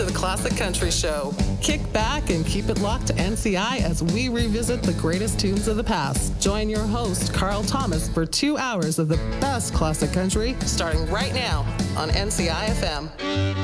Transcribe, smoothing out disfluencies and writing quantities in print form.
to the Classic Country Show. Kick back and keep it locked to NCI as we revisit the greatest tunes of the past. Join your host, Carl Thomas, for 2 hours of the best classic country, starting right now on NCI FM.